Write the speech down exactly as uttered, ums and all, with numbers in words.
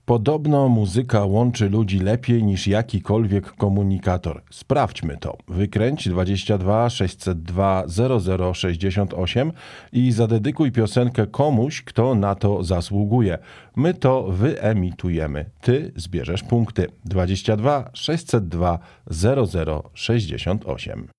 Podobno muzyka łączy ludzi lepiej niż jakikolwiek komunikator. Sprawdźmy to. Wykręć dwadzieścia dwa sześćset dwa zero zero sześćdziesiąt osiem i zadedykuj piosenkę komuś, kto na to zasługuje. My to wyemitujemy. Ty zbierzesz punkty. dwadzieścia dwa sześćset dwa zero zero sześćdziesiąt osiem.